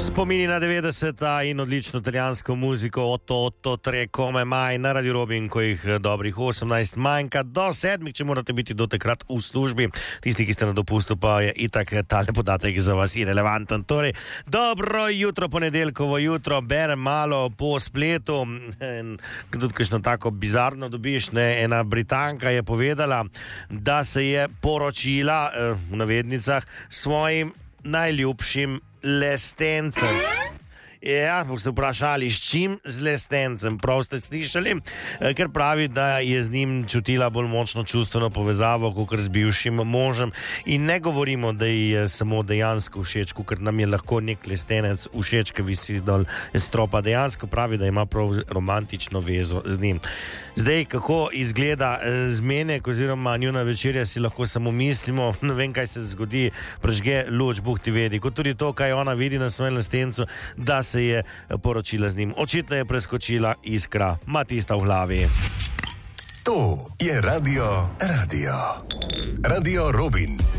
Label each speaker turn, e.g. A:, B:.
A: Spomini na 90-ta in odlično italijansko muziko Otto tre come mai na Radio Robin, ko jih dobrih 18 manjka do 7, če morate biti do takrat v službi. Tisti, ki ste na dopustu, pa je itak tale podatek za vas irelevanten. Torej, dobro jutro, ponedeljkovo jutro, berem malo po spletu, tudi kakšno tako bizarno dobiš, ne? Ena Britanka je povedala, da se je poročila, v navednicah, svojim najljubšim lestencem. Ja, boste vprašali, s čim? Z lestencem. Prav ste slišali, ker pravi, da je z njim čutila bolj močno čustveno povezavo, kot z bivšim možem. In ne govorimo, da je samo dejansko všeč, ker nam je lahko nek lestenec všeč, ki visi dol stropa. Dejansko pravi, da ima prav romantično vezo z njim. Zdaj, kako izgleda zmenek oziroma njuna večerja, si lahko samo mislimo. Ne vem, kaj se zgodi, prežge luč, Bog ti vedi. Kot tudi to, kaj ona vidi na svojem lestencu, da se je poročila z njim. Očitno je preskočila iskra, ima tista v glavi.
B: To je Radio Robin.